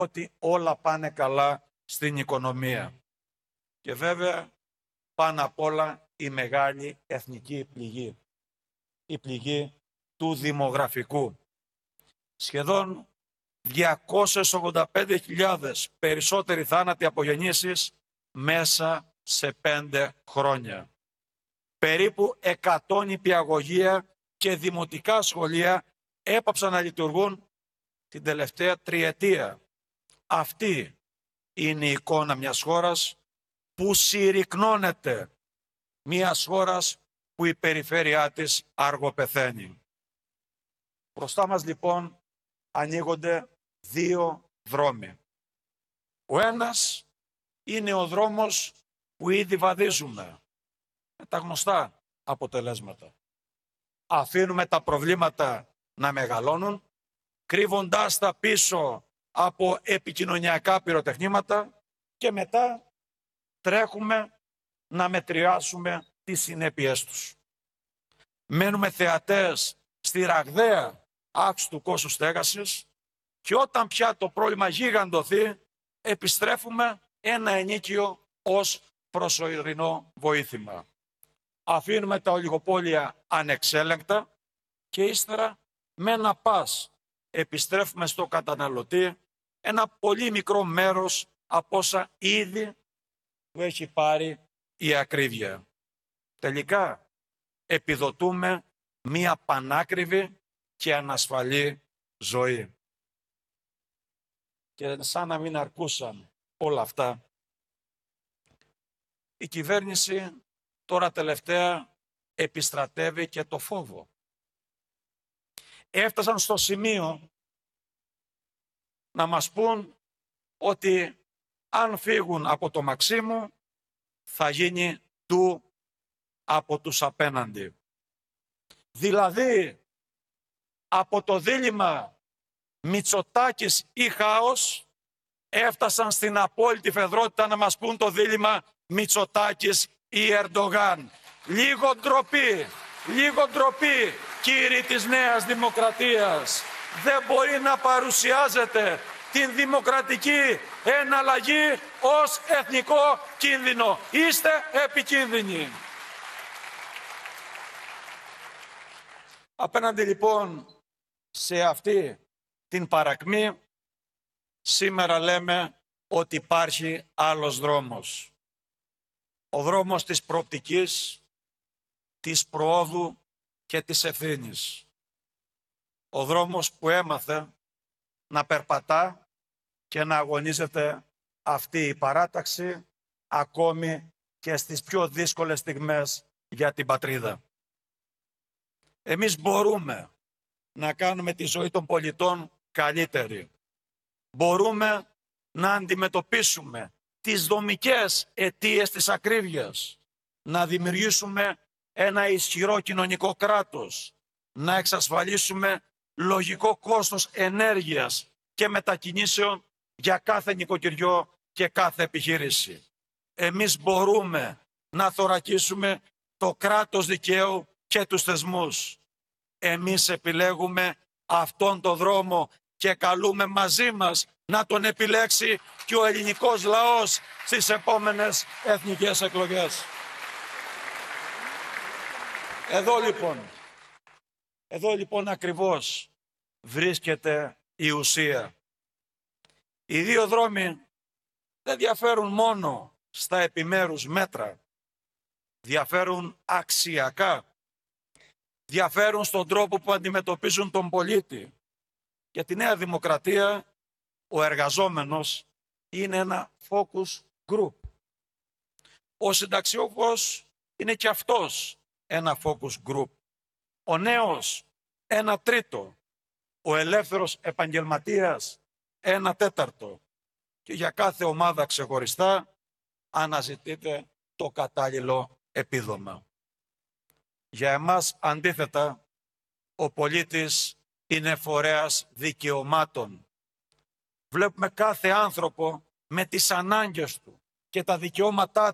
ότι όλα πάνε καλά στην οικονομία. Και βέβαια πάνω απ' όλα η μεγάλη εθνική πληγή. Η πληγή του δημογραφικού. Σχεδόν 285.000 περισσότεροι θάνατοι από γεννήσεις μέσα σε 5 χρόνια. Περίπου 100 νηπιαγωγεία και δημοτικά σχολεία έπαψαν να λειτουργούν την τελευταία τριετία. Αυτή είναι η εικόνα μιας χώρας που συρρυκνώνεται. Μιας χώρας που η περιφέρειά της αργοπεθαίνει. Μπροστά μας λοιπόν ανοίγονται 2 δρόμοι. Ο ένας είναι ο δρόμος που ήδη βαδίζουμε με τα γνωστά αποτελέσματα. Αφήνουμε τα προβλήματα να μεγαλώνουν, κρύβοντάς τα πίσω από επικοινωνιακά πυροτεχνήματα και μετά τρέχουμε να μετριάσουμε τις συνέπειές τους. Μένουμε θεατές στη ραγδαία αύξηση του κόστους στέγασης και όταν πια το πρόβλημα γιγαντωθεί, επιστρέφουμε ένα ενίκιο ως προσωρινό βοήθημα. Αφήνουμε τα ολιγοπόλια ανεξέλεγκτα και ύστερα με ένα πας επιστρέφουμε στο καταναλωτή ένα πολύ μικρό μέρος από όσα ήδη του έχει πάρει η ακρίβεια. Τελικά επιδοτούμε μία πανάκριβη και ανασφαλή ζωή. Και σαν να μην αρκούσαν όλα αυτά, η κυβέρνηση τώρα τελευταία επιστρατεύει και το φόβο. Έφτασαν στο σημείο να μας πούν ότι αν φύγουν από το Μαξίμου θα γίνει του από τους απέναντι. Δηλαδή από το δίλημμα Μητσοτάκης ή χάος έφτασαν στην απόλυτη φεδρότητα να μας πούν το δίλημμα Μητσοτάκης ή Ερντογάν. Λίγο ντροπή κύριοι της Νέας Δημοκρατίας. Δεν μπορεί να παρουσιάζετε την δημοκρατική εναλλαγή ως εθνικό κίνδυνο. Είστε επικίνδυνοι. Απέναντι λοιπόν σε αυτή την παρακμή, σήμερα λέμε ότι υπάρχει άλλος δρόμος. Ο δρόμος της προοπτικής, της προόδου και της ευθύνης. Ο δρόμος που έμαθε να περπατά και να αγωνίζεται αυτή η παράταξη ακόμη και στις πιο δύσκολες στιγμές για την πατρίδα. Εμείς μπορούμε να κάνουμε τη ζωή των πολιτών καλύτερη. Μπορούμε να αντιμετωπίσουμε τις δομικές αιτίες της ακρίβειας, να δημιουργήσουμε ένα ισχυρό κοινωνικό κράτος, να εξασφαλίσουμε λογικό κόστος ενέργειας και μετακινήσεων για κάθε νοικοκυριό και κάθε επιχείρηση. Εμείς μπορούμε να θωρακίσουμε το κράτος δικαίου και τους θεσμούς. Εμείς επιλέγουμε αυτόν τον δρόμο και καλούμε μαζί μας να τον επιλέξει και ο ελληνικός λαός στις επόμενες εθνικές εκλογές. Εδώ λοιπόν ακριβώς βρίσκεται η ουσία. Οι 2 δρόμοι δεν διαφέρουν μόνο στα επιμέρους μέτρα. Διαφέρουν αξιακά. Διαφέρουν στον τρόπο που αντιμετωπίζουν τον πολίτη. Για τη Νέα Δημοκρατία ο εργαζόμενος είναι ένα focus group. Ο συνταξιούχος είναι και αυτός ένα focus group. Ο νέος 1/3. Ο ελεύθερος επαγγελματίας 1/4. Και για κάθε ομάδα ξεχωριστά αναζητείται το κατάλληλο επίδομα. Για εμάς αντίθετα, ο πολίτης είναι φορέας δικαιωμάτων. Βλέπουμε κάθε άνθρωπο με τις ανάγκες του και τα δικαιώματά